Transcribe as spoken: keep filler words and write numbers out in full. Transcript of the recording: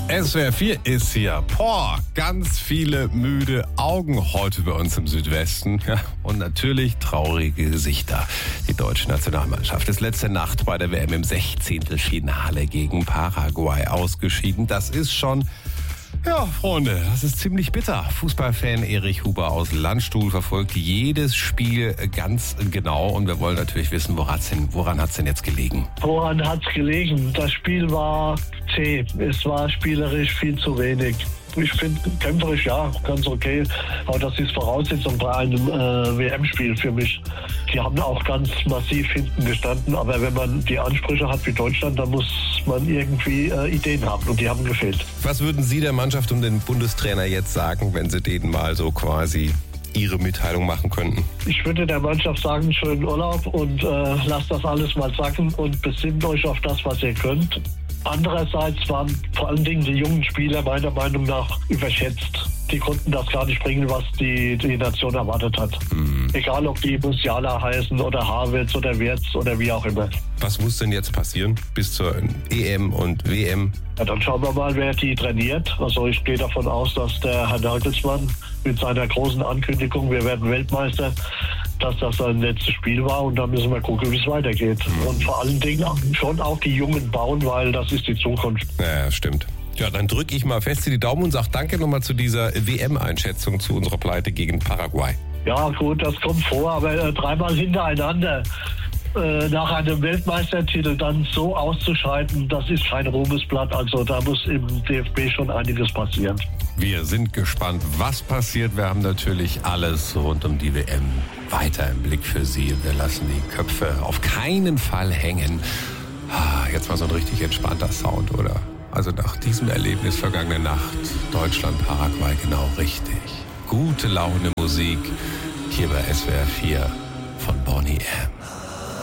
S W R vier ist hier. Boah, ganz viele müde Augen heute bei uns im Südwesten. Ja, und natürlich traurige Gesichter. Die deutsche Nationalmannschaft ist letzte Nacht bei der W M im Sechzehntelfinale gegen Paraguay ausgeschieden. Das ist schon... Ja, Freunde, das ist ziemlich bitter. Fußballfan Erich Huber aus Landstuhl verfolgt jedes Spiel ganz genau. Und wir wollen natürlich wissen, woran hat es denn jetzt gelegen? Woran hat es gelegen? Das Spiel war zäh. Es war spielerisch viel zu wenig. Ich finde, kämpferisch ja, ganz okay. Aber das ist Voraussetzung bei einem äh, W M-Spiel für mich. Die haben auch ganz massiv hinten gestanden. Aber wenn man die Ansprüche hat wie Deutschland, dann muss man irgendwie äh, Ideen haben. Und die haben gefehlt. Was würden Sie der Mannschaft und dem Bundestrainer jetzt sagen, wenn Sie denen mal so quasi Ihre Mitteilung machen könnten? Ich würde der Mannschaft sagen, schönen Urlaub und äh, lasst das alles mal sacken und besinnt euch auf das, was ihr könnt. Andererseits waren vor allen Dingen die jungen Spieler meiner Meinung nach überschätzt. Die konnten das gar nicht bringen, was die, die Nation erwartet hat. Mhm. Egal, ob die Musiala heißen oder Havertz oder Wirtz oder wie auch immer. Was muss denn jetzt passieren bis zur E M und W M? Ja, dann schauen wir mal, wer die trainiert. Also ich gehe davon aus, dass der Herr Nagelsmann mit seiner großen Ankündigung, wir werden Weltmeister, dass das sein letztes Spiel war und dann müssen wir gucken, wie es weitergeht. Mhm. Und vor allen Dingen schon auch die Jungen bauen, weil das ist die Zukunft. Ja, stimmt. Ja, dann drücke ich mal fest die Daumen und sage danke nochmal zu dieser W M-Einschätzung zu unserer Pleite gegen Paraguay. Ja gut, das kommt vor, aber äh, dreimal hintereinander äh, nach einem Weltmeistertitel dann so auszuscheiden, das ist kein Ruhmesblatt. Also da muss im D F B schon einiges passieren. Wir sind gespannt, was passiert. Wir haben natürlich alles rund um die W M weiter im Blick für Sie. Wir lassen die Köpfe auf keinen Fall hängen. Jetzt mal so ein richtig entspannter Sound, oder? Also nach diesem Erlebnis vergangene Nacht, Deutschland, Paraguay, genau richtig. Gute Laune Musik hier bei S W R vier von Boney M.